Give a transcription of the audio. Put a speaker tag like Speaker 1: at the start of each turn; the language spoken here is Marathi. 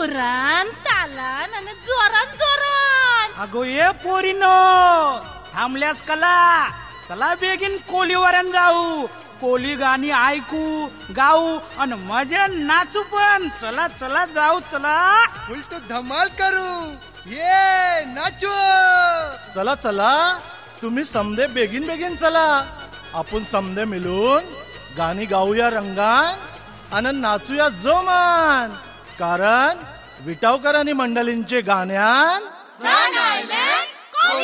Speaker 1: सुरान तालान आणि जोरान जोरान.
Speaker 2: अगो ये पोरीनो, थांबल्यास कला. चला बेगीन कोलीवरून जाऊ. कोली गाणी ऐकू, गाऊ आणि मजा नाचू पण. चला चला जाऊ चला.
Speaker 3: उलट धमाल करू. ये नाचू.
Speaker 4: चला चला, तुम्ही समदे बेगीन बेगीन चला. आपण समदे मिळून गाणी गाऊया रंगान आणि नाचूया जोमान. कारण विटावकर आणि मंडळींचे गाण्यान
Speaker 1: सण आयले